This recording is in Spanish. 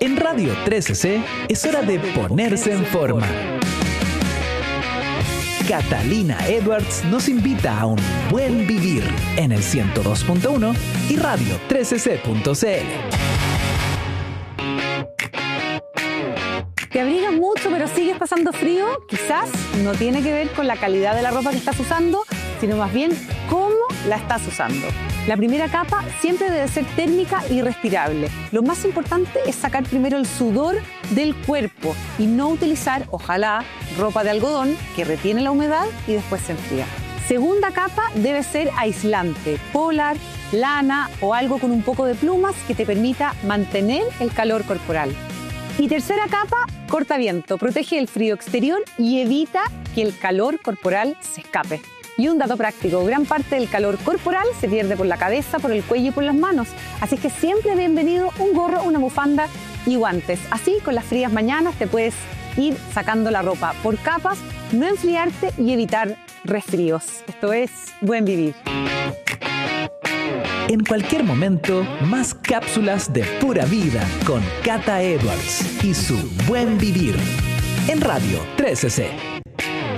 En Radio 13C es hora de ponerse en forma. Catalina Edwards nos invita a un buen vivir en el 102.1 y Radio 13C.cl. ¿Te abrigas mucho pero sigues pasando frío? Quizás no tiene que ver con la calidad de la ropa que estás usando, sino más bien cómo la estás usando. La primera capa siempre debe ser térmica y respirable. Lo más importante es sacar primero el sudor del cuerpo y no utilizar, ojalá, ropa de algodón que retiene la humedad y después se enfría. Segunda capa debe ser aislante, polar, lana o algo con un poco de plumas que te permita mantener el calor corporal. Y tercera capa, cortaviento, protege el frío exterior y evita que el calor corporal se escape. Y un dato práctico, gran parte del calor corporal se pierde por la cabeza, por el cuello y por las manos. Así que siempre bienvenido un gorro, una bufanda y guantes. Así, con las frías mañanas te puedes ir sacando la ropa por capas, no enfriarte y evitar resfríos. Esto es Buen Vivir. En cualquier momento, más cápsulas de pura vida con Cata Edwards y su Buen Vivir en Radio 13C.